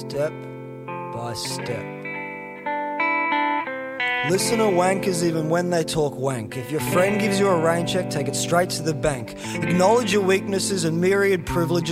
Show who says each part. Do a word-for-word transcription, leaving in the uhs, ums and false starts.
Speaker 1: step by step. Listen to wankers even when they talk wank. If your friend gives you a rain check, take it straight to the bank. Acknowledge your weaknesses and myriad privileges